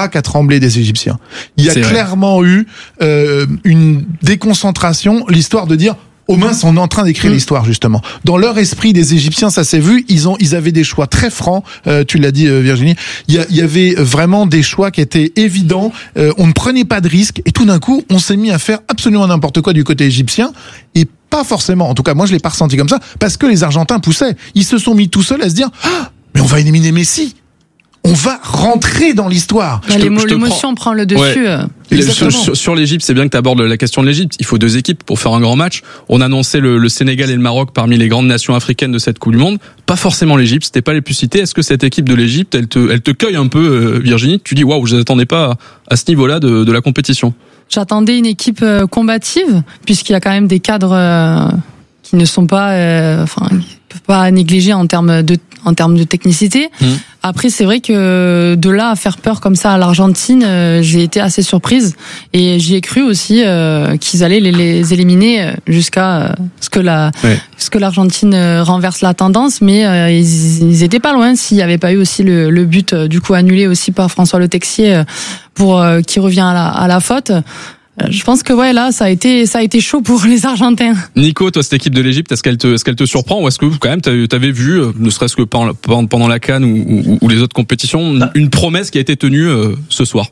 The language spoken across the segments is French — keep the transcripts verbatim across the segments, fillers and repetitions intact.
baraque a tremblé des Égyptiens. Il y a C'est clairement vrai. eu euh, une déconcentration, l'histoire de dire au mince, on est en train d'écrire mmh. l'histoire, justement. Dans leur esprit, des Égyptiens, ça s'est vu, ils ont, ils avaient des choix très francs, euh, tu l'as dit, euh, Virginie. Il y, a, il y avait vraiment des choix qui étaient évidents, euh, on ne prenait pas de risques, et tout d'un coup, on s'est mis à faire absolument n'importe quoi du côté égyptien, et pas forcément, en tout cas, moi je l'ai pas ressenti comme ça, parce que les Argentins poussaient. Ils se sont mis tout seuls à se dire, ah, mais on va éliminer Messi. On va rentrer dans l'histoire. Bah, l'émotion prend le dessus. Ouais. Sur, sur, sur l'Égypte, c'est bien que tu abordes la question de l'Égypte. Il faut deux équipes pour faire un grand match. On annonçait le, le Sénégal et le Maroc parmi les grandes nations africaines de cette Coupe du Monde. Pas forcément l'Égypte, c'était pas les plus cités. Est-ce que cette équipe de l'Égypte, elle te, elle te cueille un peu, euh, Virginie? Tu dis waouh, je n'attendais pas à, à ce niveau-là de, de la compétition. J'attendais une équipe euh, combative, puisqu'il y a quand même des cadres euh, qui ne sont pas, euh, enfin, pas négligés en termes de en termes de technicité. Mmh. Après, c'est vrai que de là à faire peur comme ça à l'Argentine, euh, j'ai été assez surprise et j'y ai cru aussi euh, qu'ils allaient les, les éliminer jusqu'à euh, ce que la ouais. ce que l'Argentine euh, renverse la tendance, mais euh, ils, ils étaient pas loin s'il y avait pas eu aussi le, le but euh, du coup annulé aussi par François Le Texier euh, pour euh, qui revient à la, à la faute. Je pense que ouais là ça a été ça a été chaud pour les Argentins. Nico, toi cette équipe de l'Égypte, est-ce qu'elle te est-ce qu'elle te surprend ou est-ce que quand même t'avais vu, ne serait-ce que pendant la CAN ou, ou, ou les autres compétitions, une promesse qui a été tenue euh, ce soir?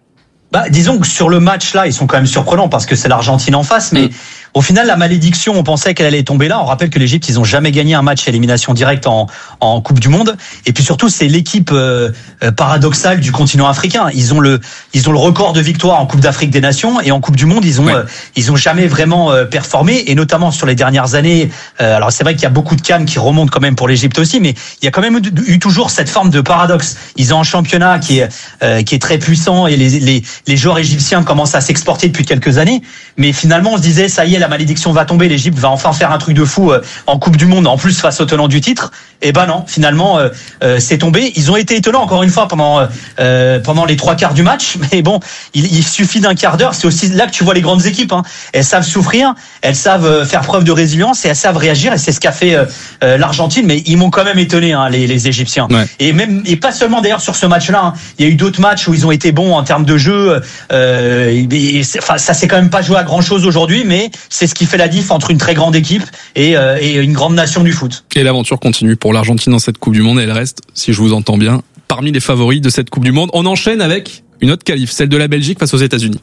Bah disons que sur le match là ils sont quand même surprenants parce que c'est l'Argentine en face, mais mmh. au final la malédiction on pensait qu'elle allait tomber là. On rappelle que l'Égypte ils ont jamais gagné un match à élimination directe en en Coupe du Monde et puis surtout c'est l'équipe euh, paradoxale du continent africain. Ils ont le ils ont le record de victoires en Coupe d'Afrique des Nations et en Coupe du Monde ils ont ouais. euh, ils ont jamais vraiment euh, performé et notamment sur les dernières années. Euh, alors c'est vrai qu'il y a beaucoup de CAN qui remontent quand même pour l'Égypte aussi, mais il y a quand même eu toujours cette forme de paradoxe. Ils ont un championnat qui est euh, qui est très puissant et les les les joueurs égyptiens commencent à s'exporter depuis quelques années, mais finalement on se disait ça y est la malédiction va tomber, l'Égypte va enfin faire un truc de fou en Coupe du Monde, en plus face au tenant du titre. Et ben non, finalement euh, euh, c'est tombé. Ils ont été étonnants encore une fois pendant euh, pendant les trois quarts du match, mais bon, il, il suffit d'un quart d'heure. C'est aussi là que tu vois les grandes équipes. Hein. Elles savent souffrir, elles savent faire preuve de résilience et elles savent réagir. Et c'est ce qu'a fait euh, l'Argentine. Mais ils m'ont quand même étonné hein, les, les Égyptiens. Ouais. Et même et pas seulement d'ailleurs sur ce match-là. Hein. Il y a eu d'autres matchs où ils ont été bons en termes de jeu. Euh, et, et enfin, ça s'est quand même pas joué à grand chose aujourd'hui, mais c'est ce qui fait la diff entre une très grande équipe et, euh, et une grande nation du foot. Et l'aventure continue pour l'Argentine dans cette Coupe du Monde et elle reste, si je vous entends bien, parmi les favoris de cette Coupe du Monde. On enchaîne avec une autre qualif, celle de la Belgique face aux États-Unis.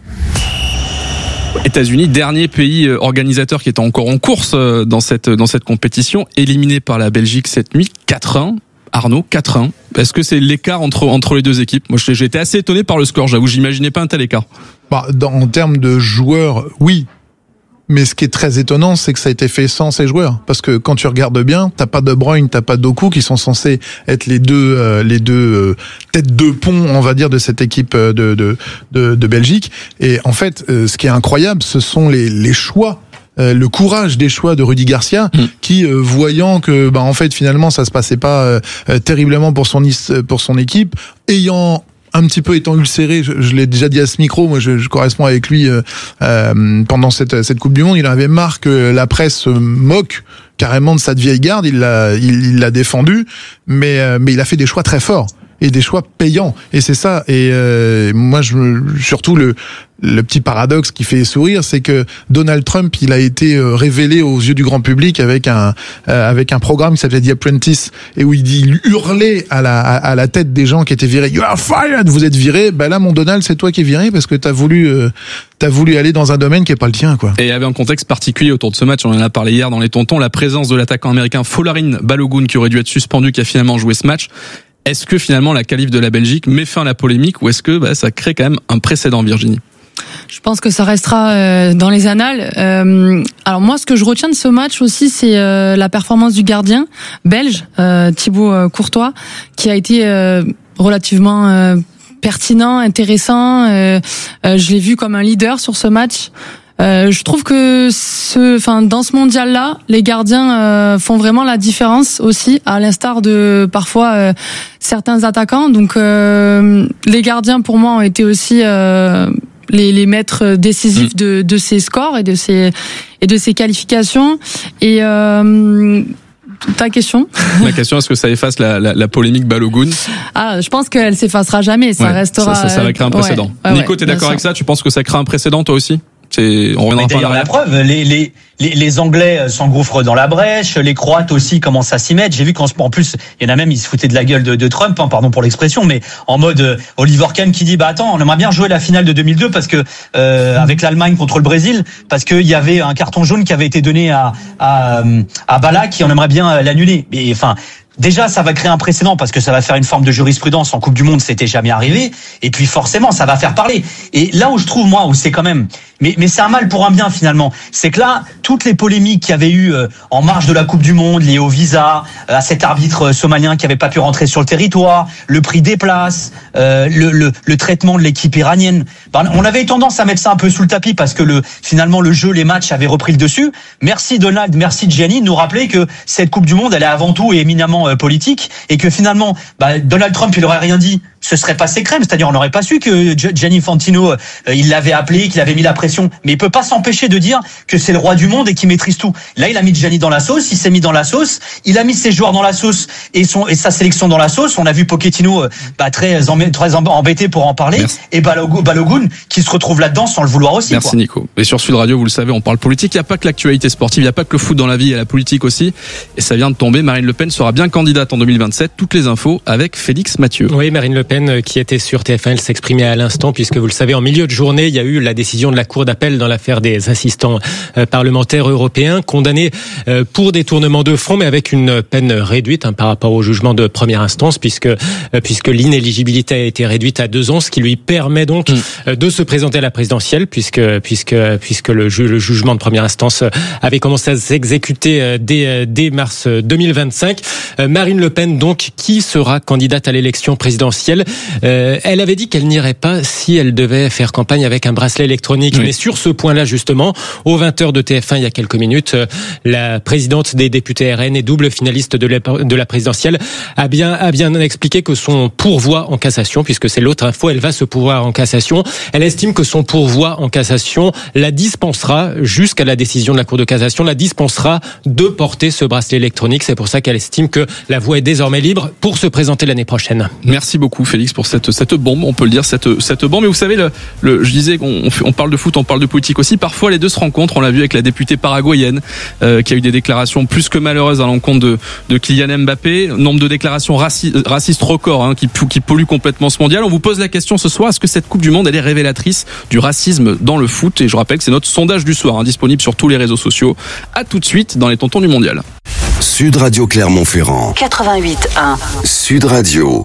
États-Unis, dernier pays organisateur qui est encore en course dans cette dans cette compétition, éliminé par la Belgique cette nuit, quatre un. Arnaud, quatre un. Est-ce que c'est l'écart entre entre les deux équipes? Moi, j'ai été assez étonné par le score. J'avoue, j'imaginais pas un tel écart. Bah, dans, en termes de joueurs, oui. Mais ce qui est très étonnant, c'est que ça a été fait sans ces joueurs. Parce que quand tu regardes bien, t'as pas De Bruyne, t'as pas Doku, qui sont censés être les deux, euh, les deux euh, têtes de pont, on va dire, de cette équipe de de de, de Belgique. Et en fait, euh, ce qui est incroyable, ce sont les les choix. Euh, le courage des choix de Rudy Garcia, mmh. qui euh, voyant que bah en fait finalement ça se passait pas euh, terriblement pour son pour son équipe, ayant un petit peu étant ulcéré, je, je l'ai déjà dit à ce micro, moi je, je corresponds avec lui euh, euh, pendant cette cette Coupe du Monde, il avait marre que la presse se moque carrément de cette vieille garde, il l'a il, il l'a défendu, mais euh, mais il a fait des choix très forts et des choix payants et c'est ça et euh, moi je surtout le le petit paradoxe qui fait sourire, c'est que Donald Trump, il a été révélé aux yeux du grand public avec un euh, avec un programme qui s'appelait The Apprentice et où il dit il hurlait à la à, à la tête des gens qui étaient virés, you are fired, vous êtes virés. Ben là mon Donald, c'est toi qui es viré parce que t'as voulu euh, t'as voulu aller dans un domaine qui est pas le tien quoi. Et il y avait un contexte particulier autour de ce match, on en a parlé hier dans les tontons, la présence de l'attaquant américain Folarin Balogun qui aurait dû être suspendu, qui a finalement joué ce match. Est-ce que finalement la qualif de la Belgique met fin à la polémique ou est-ce que bah, ça crée quand même un précédent, Virginie? Je pense que ça restera euh, dans les annales. Euh, alors moi, ce que je retiens de ce match aussi, c'est euh, la performance du gardien belge, euh, Thibaut euh, Courtois, qui a été euh, relativement euh, pertinent, intéressant. Euh, euh, je l'ai vu comme un leader sur ce match. Euh, je trouve que ce, enfin, dans ce mondial-là, les gardiens euh, font vraiment la différence aussi, à l'instar de parfois euh, certains attaquants. Donc, euh, les gardiens pour moi ont été aussi euh, les, les maîtres décisifs mmh. de, de ces scores et de ces et de ces qualifications. Et euh, ta question. La question, est-ce que ça efface la, la, la polémique Balogun? Ah, je pense qu'elle s'effacera jamais. Ça ouais, restera. Ça, ça, ça va créer un précédent. Ouais, Nico, ouais, t'es d'accord sûr. avec ça? Tu penses que ça crée un précédent, toi aussi? C'est, on reviendra d'ailleurs, la preuve, les, les, les, les Anglais s'engouffrent dans la brèche, les Croates aussi commencent à s'y mettre. J'ai vu qu'en en plus, il y en a même, ils se foutaient de la gueule de, de Trump, hein, pardon pour l'expression, mais en mode euh, Oliver Kahn qui dit, bah attends, on aimerait bien jouer la finale de deux mille deux parce que euh, avec l'Allemagne contre le Brésil, parce qu'il y avait un carton jaune qui avait été donné à à, à Ballack, qui on aimerait bien l'annuler. Mais enfin. Déjà, ça va créer un précédent parce que ça va faire une forme de jurisprudence. En Coupe du Monde, c'était jamais arrivé. Et puis forcément, ça va faire parler. Et là où je trouve, moi, où c'est quand même... Mais, mais c'est un mal pour un bien, finalement. C'est que là, toutes les polémiques qu'il y avait eu en marge de la Coupe du Monde, liées au visa, à cet arbitre somalien qui avait pas pu rentrer sur le territoire, le prix des places, euh, le, le, le traitement de l'équipe iranienne, ben, on avait tendance à mettre ça un peu sous le tapis parce que le, finalement, le jeu, les matchs avaient repris le dessus. Merci Donald, merci Gianni de nous rappeler que cette Coupe du Monde, elle est avant tout et éminemment politique et que finalement bah, Donald Trump il aurait rien dit, ce serait passé crème, c'est-à-dire on n'aurait pas su que Gianni Infantino euh, il l'avait appelé, qu'il avait mis la pression, mais il peut pas s'empêcher de dire que c'est le roi du monde et qu'il maîtrise tout. Là il a mis Gianni dans la sauce, il s'est mis dans la sauce, il a mis ses joueurs dans la sauce et son et sa sélection dans la sauce. On a vu Pochettino euh, bah, très, embê- très embêté pour en parler. Merci. Et Balogun, Balogun qui se retrouve là-dedans sans le vouloir aussi. Merci quoi. Nico. Et sur Sud Radio, vous le savez, on parle politique, il n'y a pas que l'actualité sportive, il n'y a pas que le foot dans la vie, il y a la politique aussi. Et ça vient de tomber, Marine Le Pen sera bien candidate en deux mille vingt-sept. Toutes les infos avec Félix Mathieu. Oui, Marine Le Pen qui était sur T F un, elle s'exprimait à l'instant puisque vous le savez, en milieu de journée, il y a eu la décision de la Cour d'appel dans l'affaire des assistants euh, parlementaires européens condamnés euh, pour détournement de fonds, mais avec une peine réduite hein, par rapport au jugement de première instance puisque euh, puisque l'inéligibilité a été réduite à deux ans, ce qui lui permet donc mmh. euh, de se présenter à la présidentielle puisque puisque puisque le, ju- le jugement de première instance avait commencé à s'exécuter euh, dès euh, dès mars deux mille vingt-cinq. Euh, Marine Le Pen donc qui sera candidate à l'élection présidentielle. Euh, elle avait dit qu'elle n'irait pas si elle devait faire campagne avec un bracelet électronique. Oui. Mais sur ce point-là, justement, aux vingt heures de T F un, il y a quelques minutes, euh, la présidente des députés R N et double finaliste de la, de la présidentielle a bien, a bien expliqué que son pourvoi en cassation, puisque c'est l'autre info, elle va se pourvoir en cassation. Elle estime que son pourvoi en cassation la dispensera, jusqu'à la décision de la Cour de cassation, la dispensera de porter ce bracelet électronique. C'est pour ça qu'elle estime que la voie est désormais libre pour se présenter l'année prochaine. Merci beaucoup Félix pour cette cette bombe, on peut le dire, cette cette bombe. Mais vous savez, le, le je disais qu'on on parle de foot, on parle de politique aussi. Parfois les deux se rencontrent. On l'a vu avec la députée paraguayenne euh, qui a eu des déclarations plus que malheureuses à l'encontre de de Kylian Mbappé. Nombre de déclarations raci, racistes record hein, qui qui polluent complètement ce mondial. On vous pose la question ce soir, est-ce que cette Coupe du Monde elle est révélatrice du racisme dans le foot? Et je rappelle que c'est notre sondage du soir, hein, disponible sur tous les réseaux sociaux. À tout de suite dans les Tontons du Mondial. Sud Radio Clermont-Ferrand quatre-vingt-huit un. Sud Radio.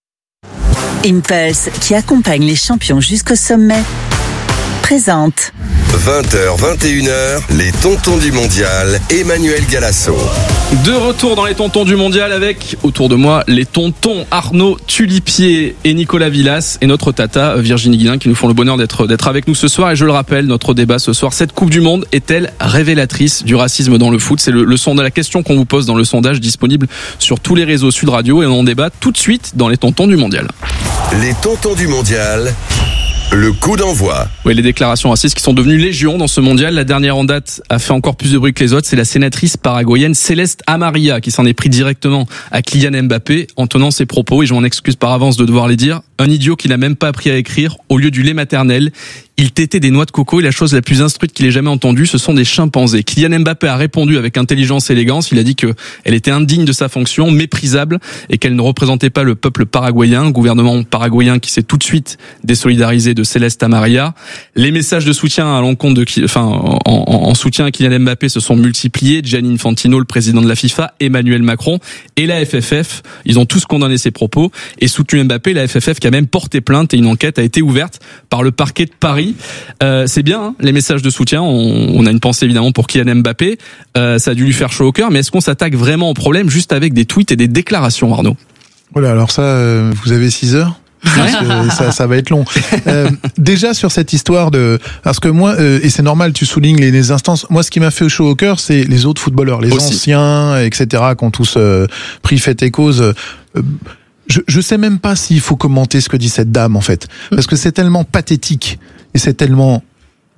Impulse, qui accompagne les champions jusqu'au sommet, présente. vingt heures, vingt et une heures, les Tontons du Mondial, Emmanuel Galasso. De retour dans les Tontons du Mondial avec, autour de moi, les tontons Arnaud Tulipier et Nicolas Villas et notre tata Virginie Guilin qui nous font le bonheur d'être, d'être avec nous ce soir. Et je le rappelle, notre débat ce soir, cette Coupe du Monde est-elle révélatrice du racisme dans le foot? C'est le, le son de la question qu'on vous pose dans le sondage disponible sur tous les réseaux Sud Radio et on en débat tout de suite dans les Tontons du Mondial. Les Tontons du Mondial. Le coup d'envoi. Oui, les déclarations racistes qui sont devenues légion dans ce mondial. La dernière en date a fait encore plus de bruit que les autres. C'est la sénatrice paraguayenne Céleste Amaria qui s'en est pris directement à Kylian Mbappé en tenant ses propos. Et je m'en excuse par avance de devoir les dire. Un idiot qui n'a même pas appris à écrire au lieu du lait maternel. Il tétait des noix de coco et la chose la plus instruite qu'il ait jamais entendue, ce sont des chimpanzés. Kylian Mbappé a répondu avec intelligence et élégance. Il a dit que elle était indigne de sa fonction, méprisable et qu'elle ne représentait pas le peuple paraguayen, le gouvernement paraguayen qui s'est tout de suite désolidarisé de Céleste Amaria. Les messages de soutien à l'encontre de, enfin, en, en, en soutien à Kylian Mbappé se sont multipliés. Gianni Infantino, le président de la FIFA, Emmanuel Macron et la F F F, ils ont tous condamné ses propos et soutenu Mbappé. La F F F qui a même porté plainte et une enquête a été ouverte par le parquet de Paris. Euh, c'est bien hein, les messages de soutien, on, on a une pensée évidemment pour Kylian Mbappé, euh, ça a dû lui faire chaud au cœur, mais est-ce qu'on s'attaque vraiment au problème juste avec des tweets et des déclarations, Arnaud? Voilà, alors ça, euh, vous avez six heures parce que ça, ça va être long. Euh, déjà sur cette histoire de, parce que moi, euh, et c'est normal, tu soulignes les, les instances. Moi, ce qui m'a fait chaud au cœur, c'est les autres footballeurs, les Aussi. anciens, et cetera, qui ont tous euh, pris fait et cause. Euh, je, je sais même pas s'il faut commenter ce que dit cette dame en fait, parce que c'est tellement pathétique et c'est tellement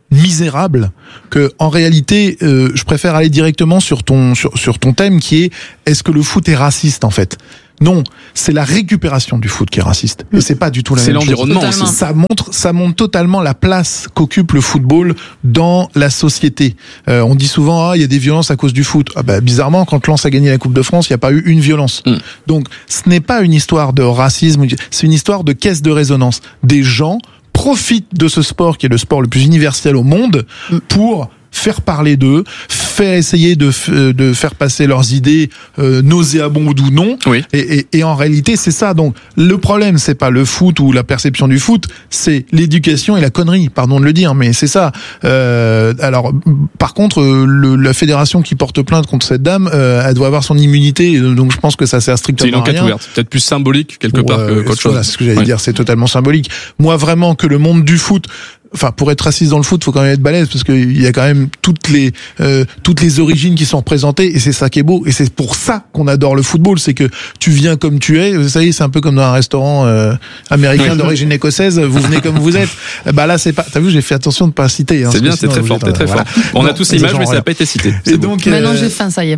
misérable que en réalité euh, je préfère aller directement sur ton sur, sur ton thème qui est est-ce que le foot est raciste en fait? Non, c'est la récupération du foot qui est raciste. Et c'est pas du tout la c'est même chose. C'est l'environnement aussi. Ça montre, ça montre totalement la place qu'occupe le football dans la société. Euh, on dit souvent, ah, il y a des violences à cause du foot. Ah bah, bizarrement, quand Lens a gagné la Coupe de France, il n'y a pas eu une violence. Mm. Donc, ce n'est pas une histoire de racisme, c'est une histoire de caisse de résonance. Des gens profitent de ce sport qui est le sport le plus universel au monde pour faire parler d'eux, faire essayer de f- de faire passer leurs idées euh, nauséabondes ou non. Oui. Et, et, et en réalité, c'est ça. Donc, le problème, c'est pas le foot ou la perception du foot, c'est l'éducation et la connerie. Pardon de le dire, mais c'est ça. Euh, alors, par contre, le, la fédération qui porte plainte contre cette dame, euh, elle doit avoir son immunité. Donc, je pense que ça sert strictement à rien. C'est une enquête ouverte. Peut-être plus symbolique quelque ouais, part que, qu'autre chose. Voilà, c'est ce que j'allais ouais. dire. C'est totalement symbolique. Moi, vraiment, que le monde du foot. Enfin, pour être raciste dans le foot, faut quand même être balèze parce qu'il y a quand même toutes les euh, toutes les origines qui sont représentées et c'est ça qui est beau et c'est pour ça qu'on adore le football, c'est que tu viens comme tu es. Ça y est, c'est un peu comme dans un restaurant euh, américain oui. d'origine écossaise. Vous venez comme vous êtes. Bah là, c'est pas. T'as vu, j'ai fait attention de pas citer. Hein, c'est bien, c'est très fort, c'est très fort. On a tous l'image, mais ça n'a pas été cité. Et donc maintenant j'ai faim, ça y est.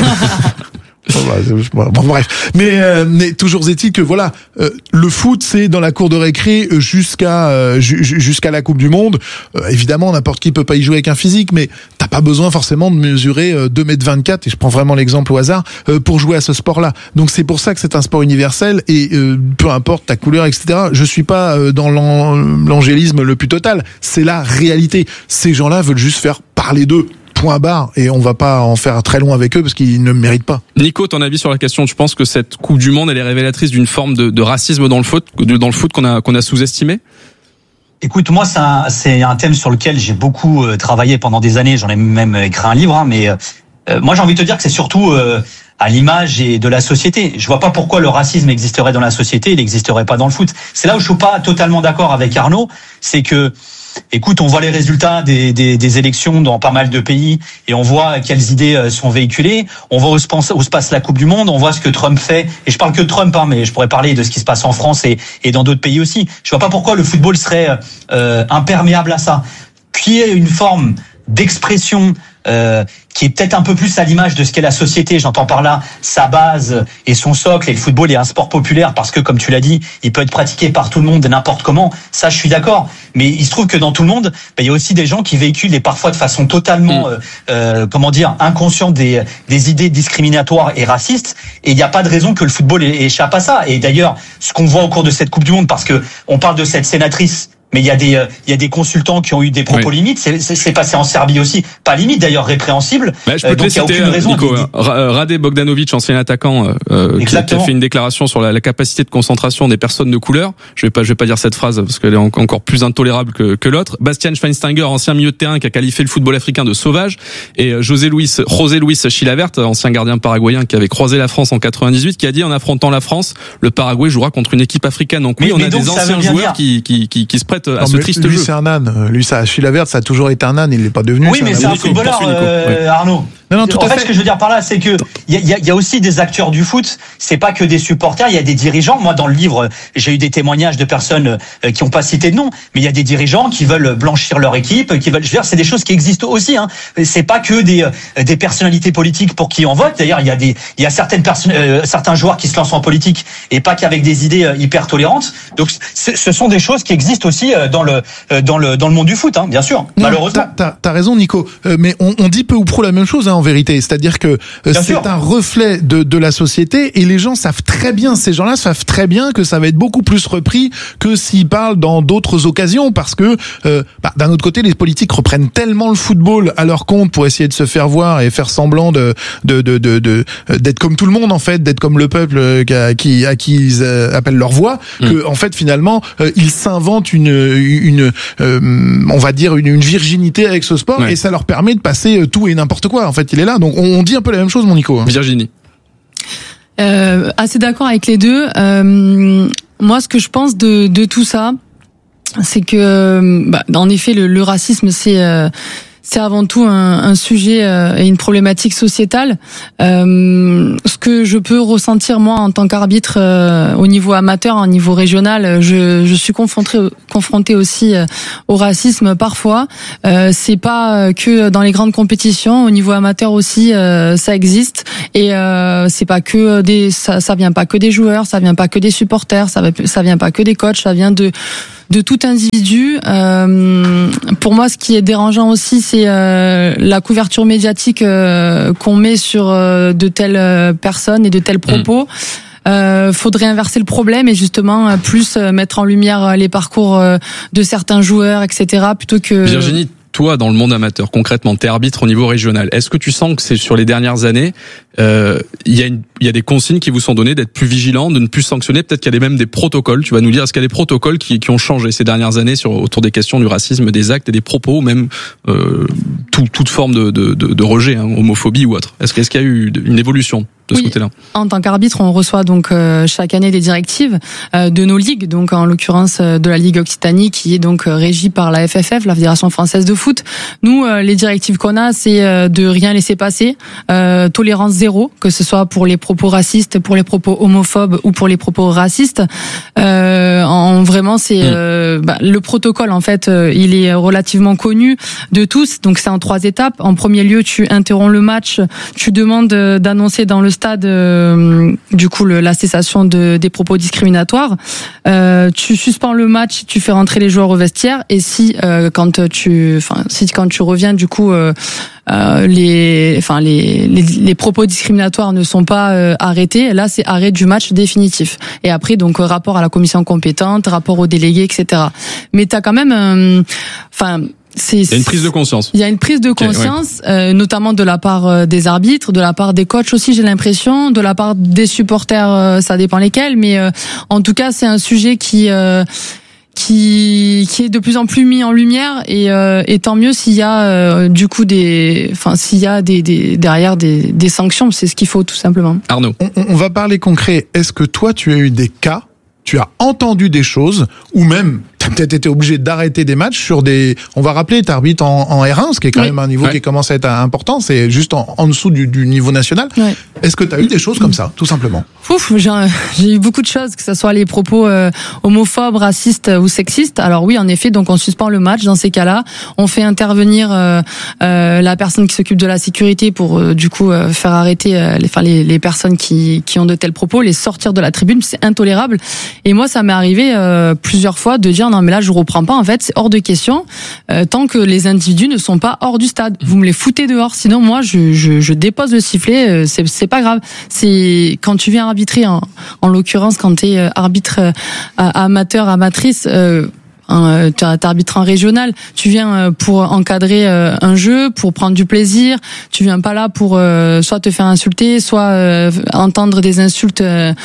Bon, bref, mais, euh, mais toujours est-il que voilà, euh, le foot c'est dans la cour de récré jusqu'à euh, ju- jusqu'à la Coupe du Monde. Euh, évidemment, n'importe qui peut pas y jouer avec un physique, mais t'as pas besoin forcément de mesurer euh, deux mètres vingt-quatre. Et je prends vraiment l'exemple au hasard euh, pour jouer à ce sport-là. Donc c'est pour ça que c'est un sport universel et euh, peu importe ta couleur, et cetera. Je suis pas euh, dans l'an- l'angélisme le plus total. C'est la réalité. Ces gens-là veulent juste faire parler d'eux. Point barre, et on va pas en faire très long avec eux parce qu'ils ne méritent pas. Nico, ton avis sur la question? Tu penses que cette Coupe du Monde elle est révélatrice d'une forme de, de racisme dans le foot, dans le foot qu'on a qu'on a sous-estimé? Écoute, moi c'est un, c'est un thème sur lequel j'ai beaucoup euh, travaillé pendant des années. J'en ai même écrit un livre, hein, mais euh, moi j'ai envie de te dire que c'est surtout euh, à l'image et de la société. Je vois pas pourquoi le racisme existerait dans la société, il n'existerait pas dans le foot. C'est là où je suis pas totalement d'accord avec Arnaud, c'est que écoute, on voit les résultats des, des, des élections dans pas mal de pays et on voit quelles idées sont véhiculées. On voit où se, pense, où se passe la Coupe du Monde. On voit ce que Trump fait. Et je parle que de Trump, hein, mais je pourrais parler de ce qui se passe en France et, et dans d'autres pays aussi. Je vois pas pourquoi le football serait euh, imperméable à ça. Qu'il y ait une forme d'expression euh, qui est peut-être un peu plus à l'image de ce qu'est la société. J'entends par là sa base et son socle. Et le football est un sport populaire parce que, comme tu l'as dit, il peut être pratiqué par tout le monde et n'importe comment. Ça, je suis d'accord. Mais il se trouve que dans tout le monde, bah, il y a aussi des gens qui véhiculent et parfois de façon totalement, mmh. euh, euh, comment dire, inconsciente des, des idées discriminatoires et racistes. Et il n'y a pas de raison que le football échappe à ça. Et d'ailleurs, ce qu'on voit au cours de cette Coupe du Monde, parce que on parle de cette sénatrice, mais il y a des euh, il y a des consultants qui ont eu des propos oui. limites. C'est, c'est, c'est passé en Serbie aussi, pas limite d'ailleurs, répréhensible. Bah, je peux euh, donc il y a aucune raison. Nico, hein. Rade Bogdanovic, ancien attaquant, euh, qui, qui a fait une déclaration sur la, la capacité de concentration des personnes de couleur. Je vais pas je vais pas dire cette phrase parce qu'elle est en, encore plus intolérable que, que l'autre. Bastian Schweinsteiger, ancien milieu de terrain, qui a qualifié le football africain de sauvage, et José Luis José Luis Chilavert, ancien gardien paraguayen qui avait croisé la France en quatre-vingt-dix-huit, qui a dit en affrontant la France, le Paraguay jouera contre une équipe africaine. Donc oui, mais, on mais a donc, des anciens joueurs qui, qui qui qui se prêtent à non, ce triste lui, jeu. C'est un âne. Lui, ça, Chilavert, ça a toujours été un âne. Il l'est pas devenu. Oui, mais c'est un footballeur, euh, Arnaud. Non, non, tout en à fait, fait, ce que je veux dire par là, c'est que il y a, y a aussi des acteurs du foot. C'est pas que des supporters. Il y a des dirigeants. Moi, dans le livre, j'ai eu des témoignages de personnes qui n'ont pas cité de nom, mais il y a des dirigeants qui veulent blanchir leur équipe, qui veulent. Je veux dire, c'est des choses qui existent aussi. Hein. C'est pas que des des personnalités politiques pour qui on vote. D'ailleurs, il y a des il y a certaines personnes, euh, certains joueurs qui se lancent en politique et pas qu'avec des idées hyper tolérantes. Donc, ce sont des choses qui existent aussi dans le dans le dans le monde du foot, hein, bien sûr. Non, malheureusement. T'as, t'as, t'as raison, Nico. Euh, mais on, on dit peu ou prou la même chose, hein, en vérité. C'est-à-dire que euh, c'est sûr. un reflet de, de la société et les gens savent très bien, ces gens-là savent très bien que ça va être beaucoup plus repris que s'ils parlent dans d'autres occasions, parce que euh, bah, d'un autre côté, les politiques reprennent tellement le football à leur compte pour essayer de se faire voir et faire semblant de de de de, de d'être comme tout le monde, en fait, d'être comme le peuple à qui à qui ils euh, appellent leur voix, mmh. que en fait finalement euh, ils s'inventent une une euh, on va dire une, une virginité avec ce sport, ouais. et ça leur permet de passer tout et n'importe quoi. En fait, il est là. Donc on dit un peu la même chose, mon Nico. Virginie. Euh, assez d'accord avec les deux. Euh, moi, ce que je pense de, de tout ça, c'est que, bah, en effet, le, le racisme, c'est, euh, c'est avant tout un, un sujet euh, et une problématique sociétale. Euh, ce que je peux ressentir moi en tant qu'arbitre euh, au niveau amateur, au niveau régional, je, je suis confronté confronté aussi euh, au racisme parfois. Euh, c'est pas que dans les grandes compétitions, au niveau amateur aussi, euh, ça existe. Et euh, c'est pas que des, ça, ça vient pas que des joueurs, ça vient pas que des supporters, ça, ça vient pas que des coachs, ça vient de de tout individu. Euh, pour moi, ce qui est dérangeant aussi, c'est euh, la couverture médiatique euh, qu'on met sur euh, de telles personnes et de tels propos. Mmh. Euh, faudrait inverser le problème et justement plus mettre en lumière les parcours de certains joueurs, et cetera. Plutôt que Virginie, toi, dans le monde amateur, concrètement, t'es arbitre au niveau régional. Est-ce que tu sens que c'est sur les dernières années, euh, il y a une, il y a des consignes qui vous sont données d'être plus vigilants, de ne plus sanctionner? Peut-être qu'il y a même des protocoles. Tu vas nous dire, est-ce qu'il y a des protocoles qui, qui ont changé ces dernières années sur autour des questions du racisme, des actes et des propos, ou même euh, tout, toute forme de, de, de, de rejet, hein, homophobie ou autre? Est-ce, est-ce qu'il y a eu une évolution de ce oui. côté-là? En tant qu'arbitre, on reçoit donc euh, chaque année des directives euh, de nos ligues, donc en l'occurrence euh, de la Ligue Occitanie qui est donc euh, régie par la F F F, la Fédération Française de Foot. Nous, euh, les directives qu'on a, c'est euh, de rien laisser passer, euh, tolérance zéro, que ce soit pour les propos racistes, pour les propos homophobes ou pour les propos racistes. Euh, en vraiment, c'est euh, bah, le protocole en fait, euh, il est relativement connu de tous. Donc c'est en trois étapes. En premier lieu, tu interromps le match, tu demandes euh, d'annoncer dans le stade euh, du coup le, la cessation de, des propos discriminatoires. Euh, tu suspends le match, tu fais rentrer les joueurs au vestiaire et si euh, quand tu, enfin si quand tu reviens du coup euh, euh, les, enfin les, les les propos discriminatoires ne sont pas euh, arrêtés, là c'est arrêt du match définitif. Et après donc rapport à la commission compétente, rapport aux délégués, et cetera. Mais t'as quand même, enfin. Euh, C'est, il y a une prise de conscience. Il y a une prise de conscience, okay, ouais. euh, notamment de la part euh, des arbitres, de la part des coachs aussi, j'ai l'impression, de la part des supporters, euh, ça dépend lesquels, mais euh, en tout cas, c'est un sujet qui euh, qui qui est de plus en plus mis en lumière et, euh, et tant mieux s'il y a euh, du coup des, enfin s'il y a des, des derrière des, des sanctions, c'est ce qu'il faut tout simplement. Arnaud, on, on va parler concret. Est-ce que toi, tu as eu des cas? Tu as entendu des choses, ou même t'as peut-être été obligé d'arrêter des matchs sur des. On va rappeler, t'arbitres en, en R un, ce qui est quand oui. même un niveau ouais. qui commence à être important. C'est juste en, en dessous du, du niveau national. Ouais. Est-ce que t'as eu des choses comme ça, tout simplement? Ouf, j'ai, j'ai eu beaucoup de choses, que ce soit les propos euh, homophobes, racistes ou sexistes. Alors oui, en effet, donc on suspend le match dans ces cas-là. On fait intervenir euh, euh, la personne qui s'occupe de la sécurité pour euh, du coup euh, faire arrêter euh, les, enfin, les, les personnes qui, qui ont de tels propos, les sortir de la tribune. C'est intolérable. Et moi, ça m'est arrivé euh, plusieurs fois de dire non mais là je reprends pas, en fait c'est hors de question euh, tant que les individus ne sont pas hors du stade. Vous me les foutez dehors, sinon moi je, je, je dépose le sifflet, euh, c'est, c'est pas grave. C'est quand tu viens arbitrer, en, en l'occurrence quand tu es arbitre euh, amateur, amatrice, euh, Hein, t'arbitres en régional, tu viens pour encadrer un jeu, pour prendre du plaisir, tu viens pas là pour euh, soit te faire insulter, soit euh, entendre des insultes euh,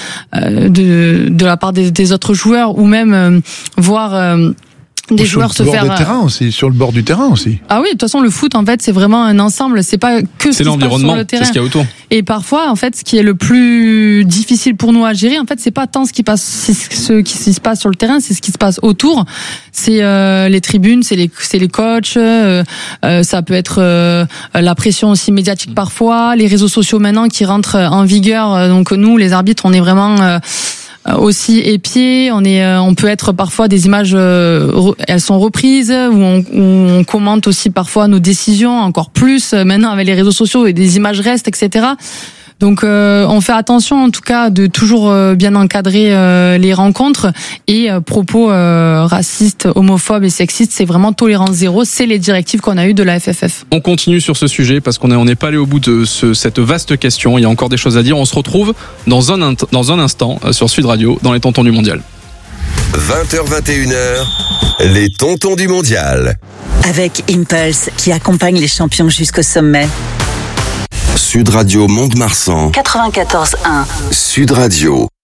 de, de la part des, des autres joueurs, ou même euh, voir euh, des sur joueurs se faire sur le bord du terrain aussi, sur le bord du terrain aussi. Ah oui, de toute façon le foot en fait c'est vraiment un ensemble, c'est pas que c'est ce qui se passe sur le terrain. C'est ce qu'il y a autour. Et parfois en fait ce qui est le plus difficile pour nous à gérer en fait c'est pas tant ce qui passe ce qui se passe sur le terrain, c'est ce qui se passe autour. C'est euh, les tribunes, c'est les c'est les coachs, euh, euh, ça peut être euh, la pression aussi médiatique parfois, les réseaux sociaux maintenant qui rentrent en vigueur. Donc nous les arbitres on est vraiment euh, aussi épiés, on est, on peut être parfois des images, euh, elles sont reprises, où on, où on commente aussi parfois nos décisions encore plus maintenant avec les réseaux sociaux et des images restent, et cetera. Donc euh, on fait attention en tout cas de toujours euh, bien encadrer euh, les rencontres et euh, propos euh, racistes, homophobes et sexistes, c'est vraiment tolérance zéro, c'est les directives qu'on a eues de la F F F. On continue sur ce sujet parce qu'on est on n'est pas allé au bout de ce, cette vaste question, il y a encore des choses à dire. On se retrouve dans un dans un instant sur Sud Radio dans les Tontons du Mondial. vingt heures vingt et une heures, les Tontons du Mondial. Avec Impulse qui accompagne les champions jusqu'au sommet. Sud Radio Mont-de-Marsan quatre-vingt-quatorze un. Sud Radio.